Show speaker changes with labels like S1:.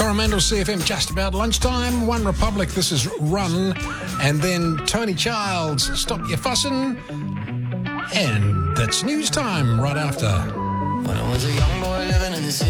S1: Coromandel CFM, just about lunchtime. One Republic, this is Run. And then Tony Childs, Stop Your Fussin'. And that's news time right after.
S2: When I was a young boy living in the city,